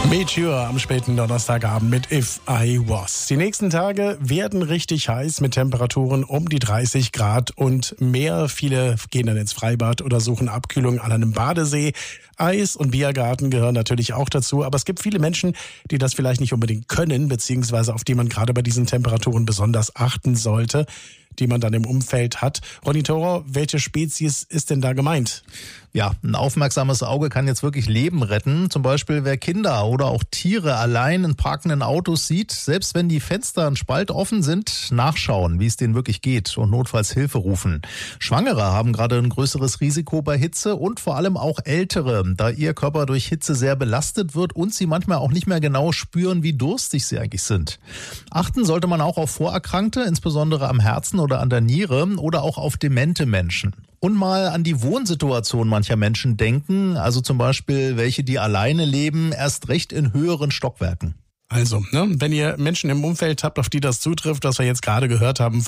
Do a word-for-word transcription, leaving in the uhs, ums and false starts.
Meteor am späten Donnerstagabend mit If I Was. Die nächsten Tage werden richtig heiß mit Temperaturen um die dreißig Grad und mehr. Viele gehen dann ins Freibad oder suchen Abkühlung an einem Badesee. Eis- und Biergarten gehören natürlich auch dazu, aber es gibt viele Menschen, die das vielleicht nicht unbedingt können, beziehungsweise auf die man gerade bei diesen Temperaturen besonders achten sollte, die man dann im Umfeld hat. Ronny Thoro, welche Spezies ist denn da gemeint? Ja, ein aufmerksames Auge kann jetzt wirklich Leben retten. Zum Beispiel, wer Kinder oder auch Tiere allein in parkenden Autos sieht, selbst wenn die Fenster ein Spalt offen sind, nachschauen, wie es denen wirklich geht und notfalls Hilfe rufen. Schwangere haben gerade ein größeres Risiko bei Hitze und vor allem auch Ältere, da ihr Körper durch Hitze sehr belastet wird und sie manchmal auch nicht mehr genau spüren, wie durstig sie eigentlich sind. Achten sollte man auch auf Vorerkrankte, insbesondere am Herzen oder an der Niere oder auch auf demente Menschen. Und mal an die Wohnsituation mancher Menschen denken, also zum Beispiel welche, die alleine leben, erst recht in höheren Stockwerken. Also, ne, wenn ihr Menschen im Umfeld habt, auf die das zutrifft, was wir jetzt gerade gehört haben,